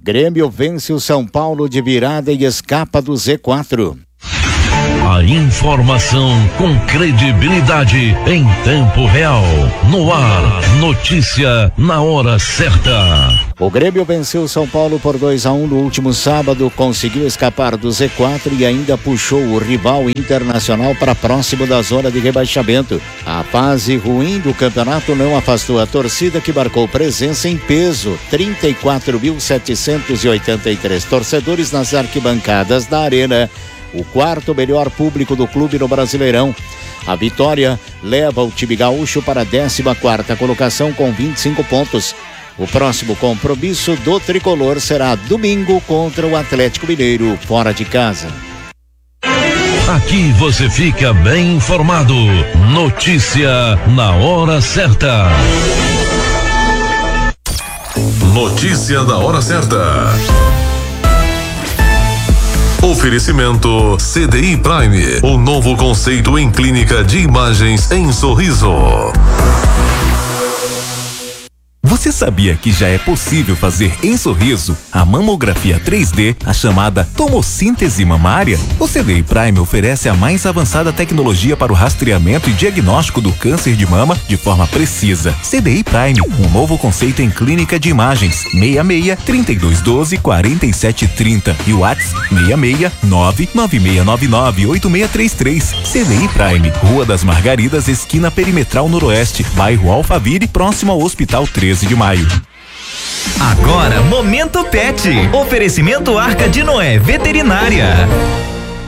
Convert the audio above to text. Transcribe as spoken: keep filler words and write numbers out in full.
Grêmio vence o São Paulo de virada e escapa do Z quatro. A informação com credibilidade em tempo real. No ar, notícia na hora certa. O Grêmio venceu o São Paulo por dois a um no último sábado, conseguiu escapar do Z quatro e ainda puxou o rival Internacional para próximo da zona de rebaixamento. A fase ruim do campeonato não afastou a torcida, que marcou presença em peso. trinta e quatro mil setecentos e oitenta e três torcedores nas arquibancadas da Arena. O quarto melhor público do clube no Brasileirão. A vitória leva o time gaúcho para a décima quarta colocação com vinte e cinco pontos. O próximo compromisso do tricolor será domingo contra o Atlético Mineiro, fora de casa. Aqui você fica bem informado. Notícia na hora certa. Notícia da hora certa. Oferecimento C D I Prime, o novo conceito em clínica de imagens em Sorriso. Você sabia que já é possível fazer em Sorriso a mamografia três D, a chamada tomossíntese mamária? O C D I Prime oferece a mais avançada tecnologia para o rastreamento e diagnóstico do câncer de mama de forma precisa. C D I Prime, um novo conceito em clínica de imagens. seis seis, trinta e dois doze, quarenta e sete trinta e o WhatsApp seis seis, nove nove seis nove nove, oito seis três três. C D I Prime, Rua das Margaridas, esquina Perimetral Noroeste, bairro Alphaville, próximo ao Hospital treze de Maio. Agora, Momento Pet. Oferecimento Arca de Noé Veterinária.